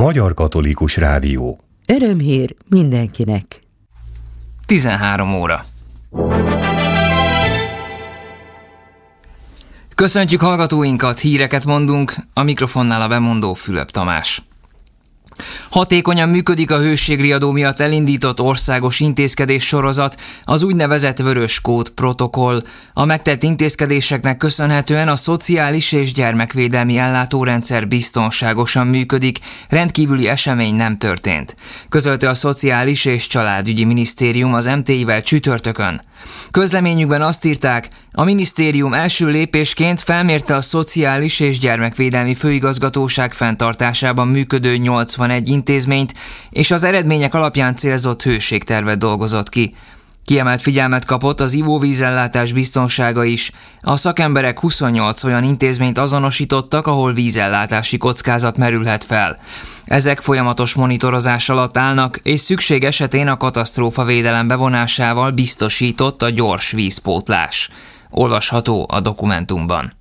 Magyar Katolikus Rádió. Örömhír mindenkinek. 13 óra. Köszöntjük hallgatóinkat, híreket mondunk, a mikrofonnál a bemondó Fülöp Tamás. Hatékonyan működik a hőségriadó miatt elindított országos intézkedés sorozat, az úgynevezett Vörös Kód protokoll. A megtett intézkedéseknek köszönhetően a szociális és gyermekvédelmi ellátórendszer biztonságosan működik, rendkívüli esemény nem történt, közölte a Szociális és Családügyi Minisztérium az MT-vel csütörtökön. Közleményükben azt írták, a minisztérium első lépésként felmérte a Szociális és Gyermekvédelmi Főigazgatóság fenntartásában működő 81 intézményt, és az eredmények alapján célzott hőségtervet dolgozott ki. Kiemelt figyelmet kapott az ivóvízellátás biztonsága is. A szakemberek 28 olyan intézményt azonosítottak, ahol vízellátási kockázat merülhet fel. Ezek folyamatos monitorozás alatt állnak, és szükség esetén a katasztrófavédelem bevonásával biztosított a gyors vízpótlás. Olvasható a dokumentumban.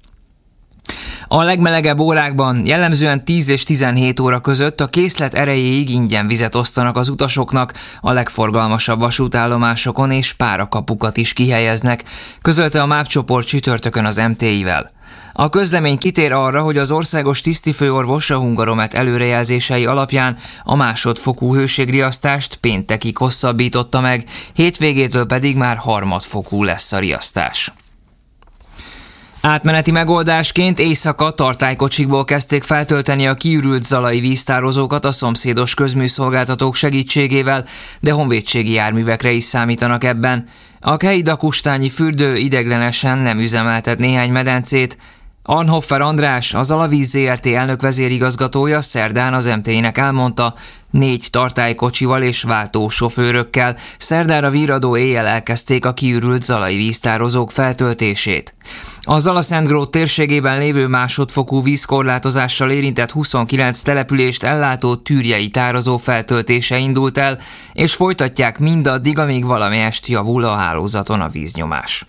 A legmelegebb órákban, jellemzően 10 és 17 óra között a készlet erejéig ingyen vizet osztanak az utasoknak, a legforgalmasabb vasútállomásokon és párakapukat is kihelyeznek, közölte a MÁV csoport csütörtökön az MTI-vel. A közlemény kitér arra, hogy az országos tisztifőorvos a Hungaromet előrejelzései alapján a másodfokú hőségriasztást péntekig hosszabbította meg, hétvégétől pedig már harmadfokú lesz a riasztás. Átmeneti megoldásként éjszaka tartálykocsikból kezdték feltölteni a kiürült zalai víztározókat a szomszédos közműszolgáltatók segítségével, de honvédségi járművekre is számítanak ebben. A Kei-Dakustányi fürdő ideiglenesen nem üzemeltet néhány medencét. Arnhoffer András, az Alavíz Zrt. Elnök vezérigazgatója szerdán az MT-nek elmondta, 4 tartálykocsival és váltósofőrökkel szerdára virradó éjjel elkezdték a kiürült zalai víztározók feltöltését. A Zala-Szentgrót térségében lévő másodfokú vízkorlátozással érintett 29 települést ellátó tűrjei tározó feltöltése indult el, és folytatják mindaddig, amíg valamelyest javul a hálózaton a víznyomás.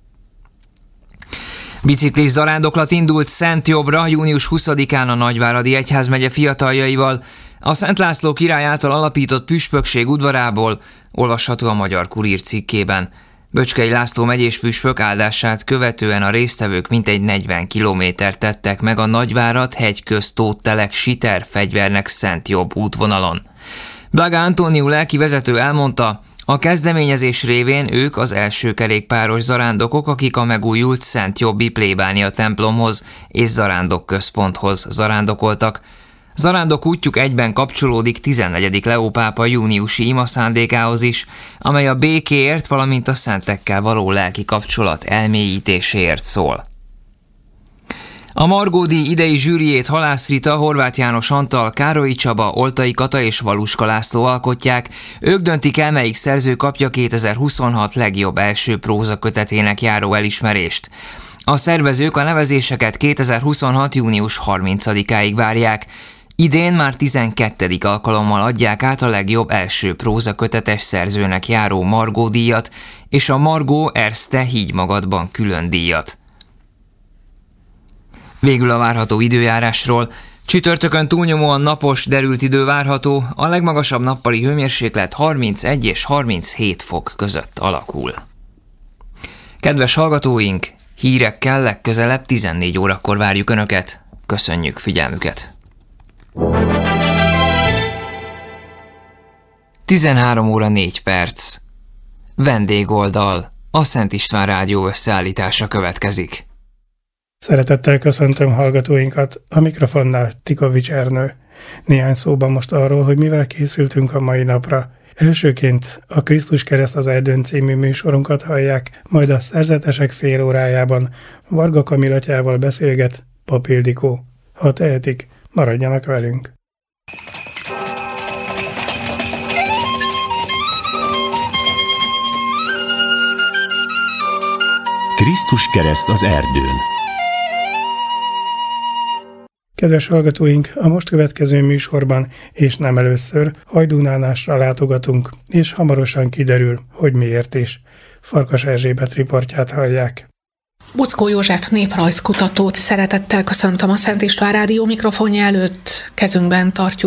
Biciklis zarándoklat indult Szentjobbra június 20-án a Nagyváradi Egyházmegye fiataljaival, a Szent László király által alapított püspökség udvarából, olvasható a Magyar Kurír cikkében. Böcskei László megyés püspök áldását követően a résztvevők mintegy 40 kilométert tettek meg a Nagyvárad-Hegyköztót-Telek-Siter-fegyvernek Szentjobb útvonalon. Blaga Antóniu lelki vezető elmondta, a kezdeményezés révén ők az első kerékpáros zarándokok, akik a megújult Szentjobbi plébánia templomhoz és zarándokközponthoz zarándokoltak. Zarándok útjuk egyben kapcsolódik 14. Leó pápa júniusi imaszándékához is, amely a békéért, valamint a szentekkel való lelki kapcsolat elmélyítéséért szól. A Margó-díj idei zsűriét Halász Rita, Horváth János Antal, Károlyi Csaba, Oltai Kata és Valuska László alkotják. Ők döntik el, melyik szerző kapja 2026 legjobb első prózakötetének járó elismerést. A szervezők a nevezéseket 2026. június 30-áig várják. Idén már 12. alkalommal adják át a legjobb első prózakötetes szerzőnek járó Margó-díjat és a Margó Erste Higgy magadban külön díjat. Végül a várható időjárásról. Csütörtökön túlnyomóan napos, derült idő várható, a legmagasabb nappali hőmérséklet 31 és 37 fok között alakul. Kedves hallgatóink, hírekkel legközelebb 14 órakor várjuk Önöket. Köszönjük figyelmüket! 13 óra 4 perc. Vendégoldal. A Szent István Rádió összeállítása következik. Szeretettel köszöntöm hallgatóinkat, a mikrofonnál Tikovics Ernő. Néhány szóban most arról, hogy mivel készültünk a mai napra. Elsőként a Krisztus kereszt az erdőn című műsorunkat hallják, majd a szerzetesek fél órájában Varga Kamilatyával beszélget Pap Ildikó. Ha tehetik, maradjanak velünk. Krisztus kereszt az erdőn. Kedves hallgatóink, a most következő műsorban, és nem először, Hajdúnánásra látogatunk, és hamarosan kiderül, hogy miért is. Farkas Erzsébet riportját hallják. Buczkó József néprajzkutatót szeretettel köszöntöm a Szent István Rádió mikrofonja előtt. Kezünkben tartjuk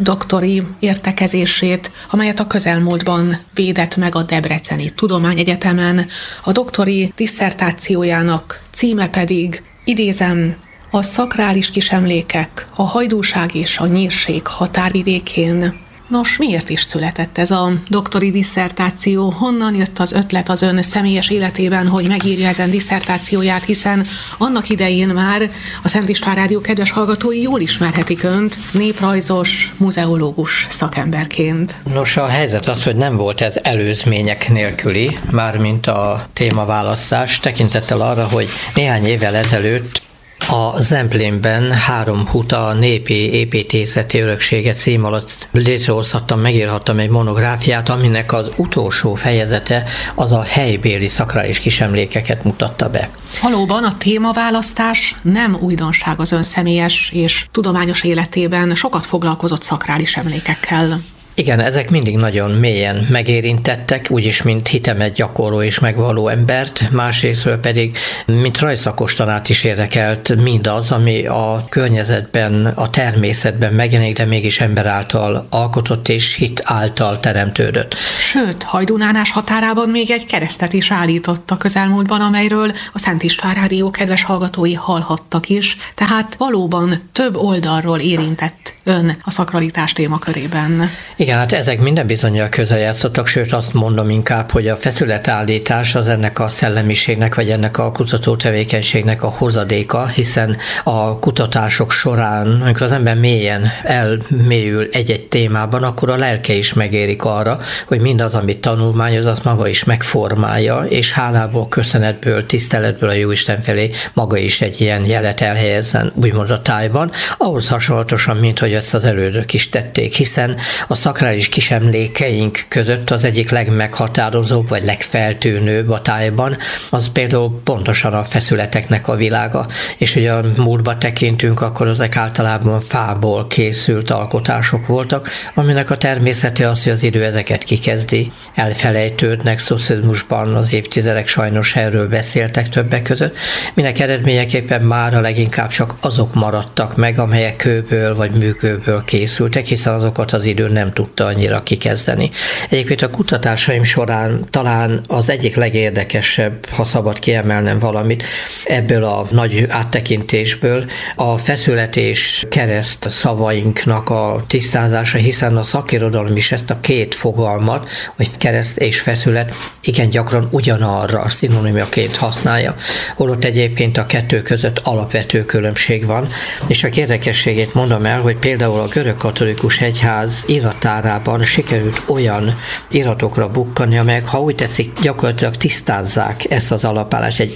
doktori értekezését, amelyet a közelmúltban védett meg a Debreceni Tudományegyetemen. A doktori disszertációjának címe pedig, idézem, a szakrális kisemlékek, a hajdúság és a nyírség határvidékén. Nos, miért is született ez a doktori disszertáció? Honnan jött az ötlet az ön személyes életében, hogy megírja ezen disszertációját, hiszen annak idején már a Szent István Rádió kedves hallgatói jól ismerhetik önt néprajzos, muzeológus szakemberként. Nos, a helyzet az, hogy nem volt ez előzmények nélküli, mármint a témaválasztás, tekintettel arra, hogy néhány évvel ezelőtt a Zemplénben 3 huta népi építészeti öröksége cím alatt létrehozhattam, megírhattam egy monográfiát, aminek az utolsó fejezete az a helybéli szakrális kisemlékeket mutatta be. Valóban a témaválasztás nem újdonság az ön személyes és tudományos életében, sokat foglalkozott szakrális emlékekkel. Igen, ezek mindig nagyon mélyen megérintettek, úgyis mint hitemet gyakorló és megvaló embert, másrésztről pedig mint rajzszakos tanát is érdekelt mindaz, ami a környezetben, a természetben megjelenik, de mégis ember által alkotott és hit által teremtődött. Sőt, Hajdúnánás határában még egy keresztet is állított a közelmúltban, amelyről a Szent István Rádió kedves hallgatói hallhattak is, tehát valóban több oldalról érintett ön a szakralitás témakörében. Igen, hát ezek minden bizonnyal közrejátszottak, sőt azt mondom inkább, hogy a feszületállítás az ennek a szellemiségnek, vagy ennek a kutató tevékenységnek a hozadéka, hiszen a kutatások során, amikor az ember mélyen elmélyül egy-egy témában, akkor a lelke is megérik arra, hogy mindaz, amit tanulmányoz, az maga is megformálja, és hálából, köszönetből, tiszteletből a Jóisten felé maga is egy ilyen jelet elhelyezzen, úgymond a tájban, ahhoz hasonlatosan, mint hogy ezt az elődök is tették, hiszen a szakrális kisemlékeink között az egyik legmeghatározóbb, vagy legfeltűnőbb a tájban, az például pontosan a feszületeknek a világa. És ugye a múltba tekintünk, akkor ezek általában fából készült alkotások voltak, aminek a természete az, hogy az idő ezeket kikezdi, elfelejtődnek, szocializmusban az évtizedek sajnos erről beszéltek többek között, minek eredményeképpen mára leginkább csak azok maradtak meg, amelyek kőből vagy műkőből készültek, hiszen azokat az idő nem tudta annyira kikezdeni. Egyébként a kutatásaim során talán az egyik legérdekesebb, ha szabad kiemelnem valamit, ebből a nagy áttekintésből a feszület és kereszt szavainknak a tisztázása, hiszen a szakirodalom is ezt a két fogalmat, hogy kereszt és feszület igen gyakran ugyanarra szinonimaként használja. Holott egyébként a kettő között alapvető különbség van, és csak érdekességét mondom el, hogy például a görög katolikus egyház iratárában sikerült olyan iratokra bukkani, amelyek, ha úgy tetszik, gyakorlatilag tisztázzák ezt az alapállást. Egy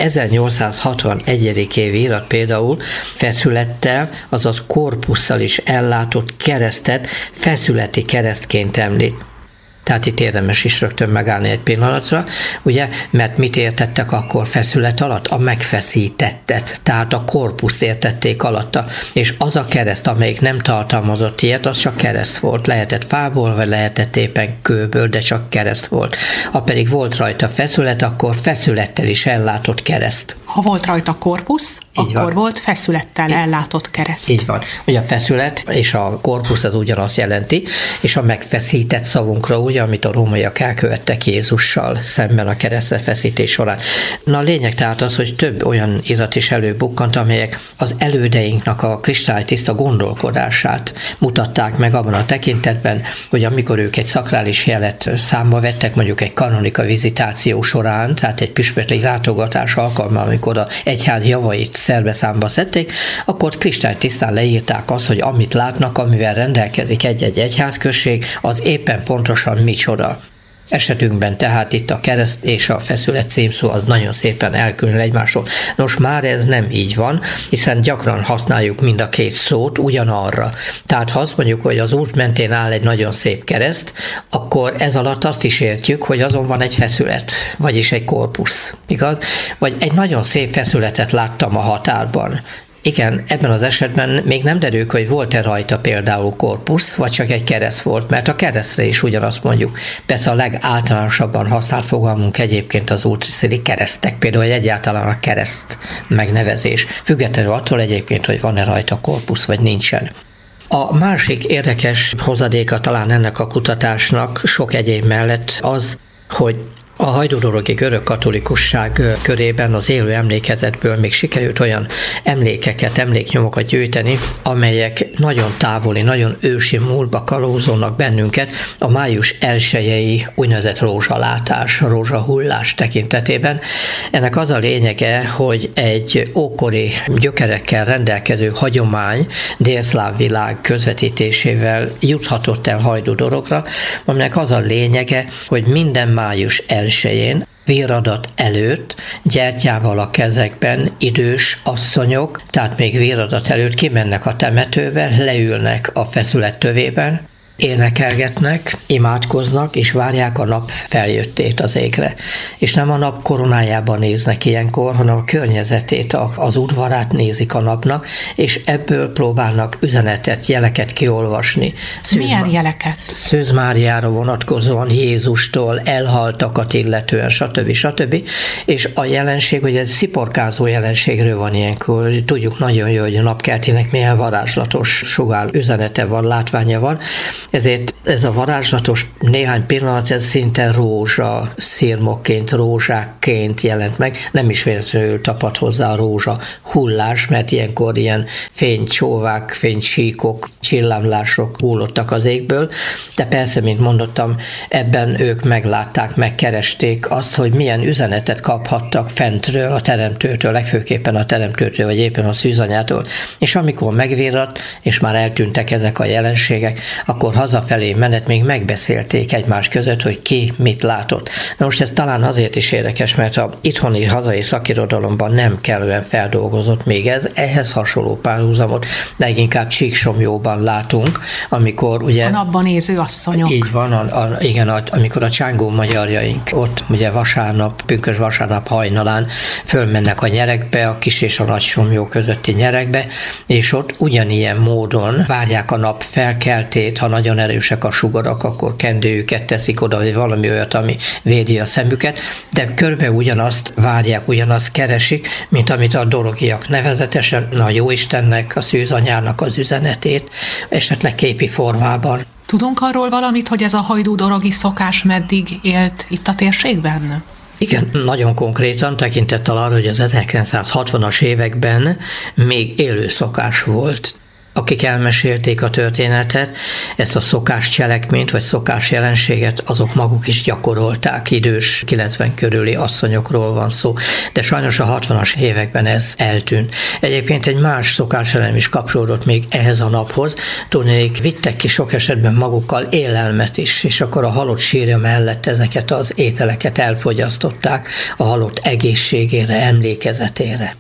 1861. évi irat például feszülettel, azaz korpusszal is ellátott keresztet feszületi keresztként említ. Tehát itt érdemes is rögtön megállni egy pillanatra, ugye, mert mit értettek akkor feszület alatt? A megfeszítettet, tehát a korpuszt értették alatta, és az a kereszt, amelyik nem tartalmazott ilyet, az csak kereszt volt. Lehetett fából, vagy lehetett éppen kőből, de csak kereszt volt. Ha pedig volt rajta feszület, akkor feszülettel is ellátott kereszt. Ha volt rajta korpusz, így akkor van. Volt feszülettel ellátott kereszt. Így van. Ugye a feszület és a korpusz az ugyanazt jelenti, és a megfeszített szavunkra ugye, amit a rómaiak elkövettek Jézussal szemben a keresztrefeszítés során. Na a lényeg tehát az, hogy több olyan irat is előbukkant, amelyek az elődeinknek a kristálytiszta gondolkodását mutatták meg abban a tekintetben, hogy amikor ők egy szakrális jelet számba vettek, mondjuk egy kanonika vizitáció során, tehát egy püspöklégi látogatás alkalmával, amikor a egyház javait szerbeszámba szedték, akkor kristálytisztán leírták azt, hogy amit látnak, amivel rendelkezik egy-egy egyházközség, az éppen pontosan micsoda. Esetünkben tehát itt a kereszt és a feszület címszó az nagyon szépen elkülönül egymástól. Nos, már ez nem így van, hiszen gyakran használjuk mind a két szót ugyanarra. Tehát ha azt mondjuk, hogy az út mentén áll egy nagyon szép kereszt, akkor ez alatt azt is értjük, hogy azon van egy feszület, vagyis egy korpusz, igaz? Vagy egy nagyon szép feszületet láttam a határban. Igen, ebben az esetben még nem derül, hogy volt-e rajta például korpusz, vagy csak egy kereszt volt, mert a keresztre is ugyanazt mondjuk. Persze a legáltalánosabban használt fogalmunk egyébként az útszéli keresztek, például egyáltalán a kereszt megnevezés, függetlenül attól egyébként, hogy van-e rajta korpusz, vagy nincsen. A másik érdekes hozadéka talán ennek a kutatásnak sok egyéb mellett az, hogy a hajdúdorogi görög katolikusság körében az élő emlékezetből még sikerült olyan emléknyomokat gyűjteni, amelyek nagyon távoli, nagyon ősi múltba kalózolnak bennünket a május 1-i úgynevezett rózsalátás, rózsahullás tekintetében. Ennek az a lényege, hogy egy ókori gyökerekkel rendelkező hagyomány délszláv világ közvetítésével juthatott el hajdúdorokra, aminek az a lényege, hogy minden május 1-én véradat előtt, gyertyával a kezekben idős asszonyok, tehát még véradat előtt kimennek a temetőbe, leülnek a feszület tövében, énekelgetnek, imádkoznak, és várják a nap feljöttét az égre. És nem a nap koronájában néznek ilyenkor, hanem a környezetét, az udvarát nézik a napnak, és ebből próbálnak üzenetet, jeleket kiolvasni. Milyen jeleket? Szűz Máriára vonatkozóan, Jézustól, elhaltakat illetően, stb. És a jelenség, hogy ez sziporkázó jelenségről van ilyenkor. Tudjuk nagyon jó, hogy a napkeltének milyen varázslatos sugár üzenete van, látványa van. Ezért ez a varázslatos néhány pillanat, ez szinte rózsa szirmokként, rózsákként jelent meg. Nem is véletlenül tapad hozzá a rózsa hullás, mert ilyenkor ilyen fénycsóvák, fénysíkok, csillámlások hullottak az égből, de persze, mint mondottam, ebben ők meglátták, megkeresték azt, hogy milyen üzenetet kaphattak fentről, a teremtőtől, legfőképpen a teremtőtől, vagy éppen a szűzanyától, és amikor megvirradt, és már eltűntek ezek a jelenségek, akkor hazafelé menet még megbeszélték egymás között, hogy ki mit látott. Na most ez talán azért is érdekes, mert a itthoni hazai szakirodalomban nem kellően feldolgozott még ez, ehhez hasonló párhuzamot, de inkább Csíksomlyóban látunk, amikor ugye... A napban néző asszonyok. Így van, igen, amikor a csángó magyarjaink ott ugye vasárnap, pünkösd vasárnap hajnalán fölmennek a nyerekbe, a kis és a nagy Somlyó közötti nyerekbe, és ott ugyanilyen módon várják a nap felkeltét, ha nagyon erősek a sugarak, akkor kendőjüket teszik oda, vagy valami olyat, ami védi a szemüket, de körbe ugyanazt várják, ugyanazt keresik, mint amit a dorogiak, nevezetesen a Jóistennek, a szűzanyának az üzenetét, esetleg képi formában. Tudunk arról valamit, hogy ez a hajdúdorogi szokás meddig élt itt a térségben? Igen, nagyon konkrétan tekintettel arra, hogy az 1960-as években még élő szokás volt. Akik elmesélték a történetet, ezt a szokás cselekményt, vagy szokás jelenséget, azok maguk is gyakorolták, idős, 90 körüli asszonyokról van szó, de sajnos a 60-as években ez eltűnt. Egyébként egy más szokáselem is kapcsolódott még ehhez a naphoz, tudnék, vittek ki sok esetben magukkal élelmet is, és akkor a halott sírja mellett ezeket az ételeket elfogyasztották a halott egészségére, emlékezetére.